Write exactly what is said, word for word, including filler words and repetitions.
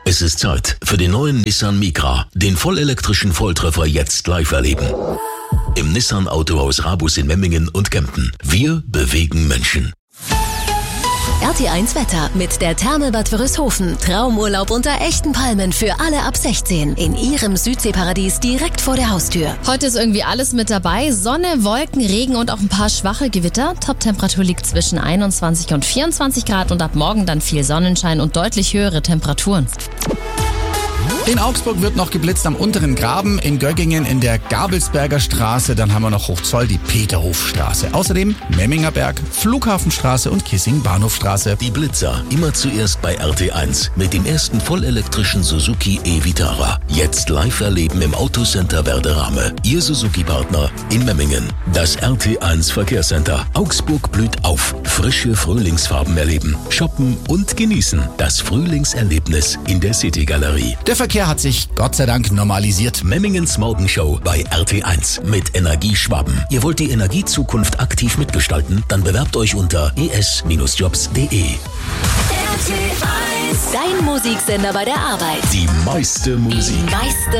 Es ist Zeit für den neuen Nissan Micra. Den vollelektrischen Volltreffer jetzt live erleben. Im Nissan Autohaus Rabus in Memmingen und Kempten. Wir bewegen Menschen. R T eins Wetter mit der Therme Bad Wörishofen. Traumurlaub unter echten Palmen für alle ab sechzehn. In Ihrem Südseeparadies direkt vor der Haustür. Heute ist irgendwie alles mit dabei. Sonne, Wolken, Regen und auch ein paar schwache Gewitter. Toptemperatur liegt zwischen einundzwanzig und vierundzwanzig Grad und ab morgen dann viel Sonnenschein und deutlich höhere Temperaturen. In Augsburg wird noch geblitzt am unteren Graben, in Göggingen in der Gabelsberger Straße, dann haben wir noch Hochzoll die Peterhofstraße. Außerdem Memminger Berg, Flughafenstraße und Kissing Bahnhofstraße. Die Blitzer immer zuerst bei R T eins mit dem ersten vollelektrischen Suzuki e-Vitara. Jetzt live erleben im Autocenter Werderame. Ihr Suzuki-Partner in Memmingen. Das R T eins Verkehrscenter. Augsburg blüht auf. Frische Frühlingsfarben erleben, shoppen und genießen. Das Frühlingserlebnis in der City-Galerie. Der Verkehr hat sich Gott sei Dank normalisiert. Memmingens Morgenshow bei R T eins mit Energieschwaben. Ihr wollt die Energiezukunft aktiv mitgestalten? Dann bewerbt euch unter e s jobs punkt de. R T eins, dein Musiksender bei der Arbeit. Die meiste Musik. Die meiste